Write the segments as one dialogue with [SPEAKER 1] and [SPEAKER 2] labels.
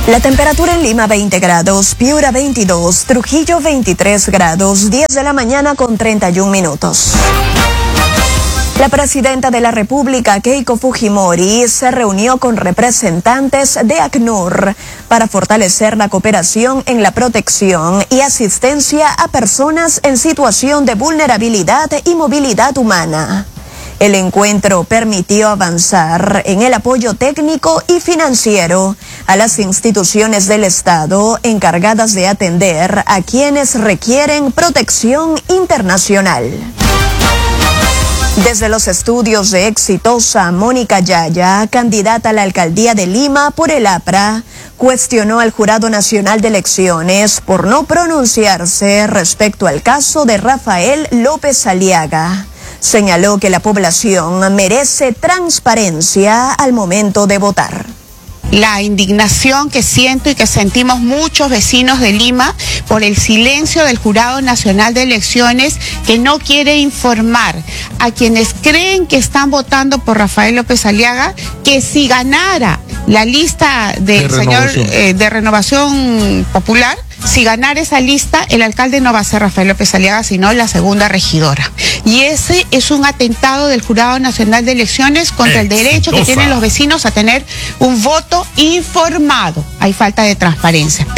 [SPEAKER 1] La temperatura en Lima 20 grados, Piura 22, Trujillo 23 grados, 10 de la mañana con 31 minutos. La presidenta de la República, Keiko Fujimori, se reunió con representantes de ACNUR para fortalecer la cooperación en la protección y asistencia a personas en situación de vulnerabilidad y movilidad humana. El encuentro permitió avanzar en el apoyo técnico y financiero a las instituciones del Estado encargadas de atender a quienes requieren protección internacional. Desde los estudios de Exitosa, Mónica Yaya, candidata a la alcaldía de Lima por el APRA, cuestionó al Jurado Nacional de Elecciones por no pronunciarse respecto al caso de Rafael López Aliaga. Señaló que la población merece transparencia al momento de votar.
[SPEAKER 2] La indignación que siento y que sentimos muchos vecinos de Lima por el silencio del Jurado Nacional de Elecciones, que no quiere informar a quienes creen que están votando por Rafael López Aliaga que si ganara la lista del señor de Renovación Popular, si ganara esa lista, el alcalde no va a ser Rafael López Aliaga, sino la segunda regidora. Y ese es un atentado del Jurado Nacional de Elecciones contra el derecho que tienen los vecinos a tener un voto informado. Hay falta de transparencia.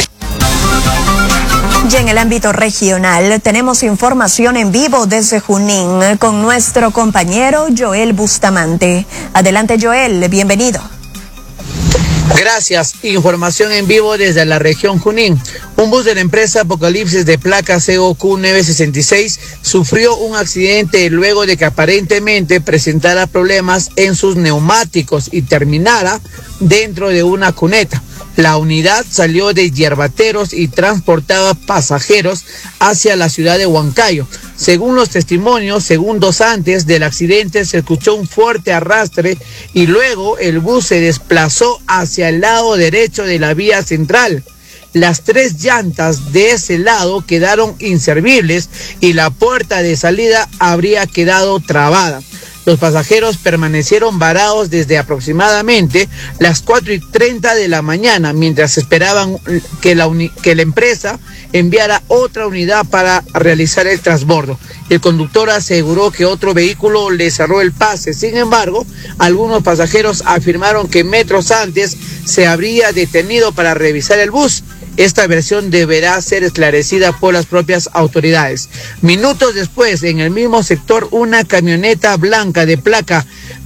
[SPEAKER 1] Y en el ámbito regional tenemos información en vivo desde Junín con nuestro compañero Joel Bustamante. Adelante, Joel, bienvenido.
[SPEAKER 3] Gracias. Información en vivo desde la región Junín. Un bus de la empresa Apocalipsis de placa COQ 966 sufrió un accidente luego de que aparentemente presentara problemas en sus neumáticos y terminara dentro de una cuneta. La unidad salió de Yerbateros y transportaba pasajeros hacia la ciudad de Huancayo. Según los testimonios, segundos antes del accidente se escuchó un fuerte arrastre y luego el bus se desplazó hacia el lado derecho de la vía central. Las 3 llantas de ese lado quedaron inservibles y la puerta de salida habría quedado trabada. Los pasajeros permanecieron varados desde aproximadamente las 4:30 de la mañana mientras esperaban que la empresa enviara otra unidad para realizar el transbordo. El conductor aseguró que otro vehículo le cerró el pase. Sin embargo, algunos pasajeros afirmaron que metros antes se habría detenido para revisar el bus. Esta versión deberá ser esclarecida por las propias autoridades. Minutos después, en el mismo sector, una camioneta blanca de placa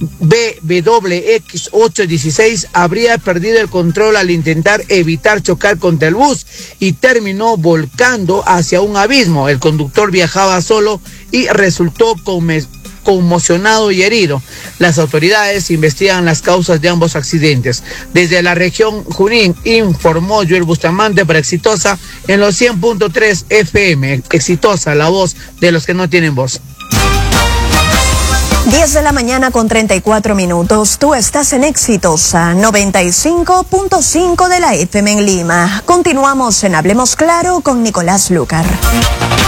[SPEAKER 3] BWX816 habría perdido el control al intentar evitar chocar contra el bus y terminó volcando hacia un abismo. El conductor viajaba solo y resultó conmocionado y herido. Las autoridades investigan las causas de ambos accidentes. Desde la región Junín informó Joel Bustamante para Exitosa en los 100.3 FM. Exitosa, la voz de los que no tienen voz.
[SPEAKER 1] 10 de la mañana con 34 minutos. Tú estás en Exitosa 95.5 de la FM en Lima. Continuamos en Hablemos Claro con Nicolás Lucar.